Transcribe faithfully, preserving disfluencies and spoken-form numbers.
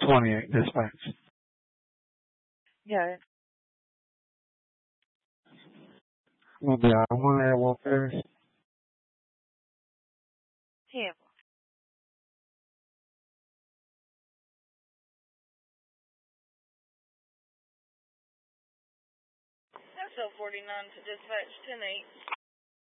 twenty-eight, dispatch. Yeah. Will be out of one Airwolf Ferris. Yeah. That's L forty-nine to dispatch ten eight.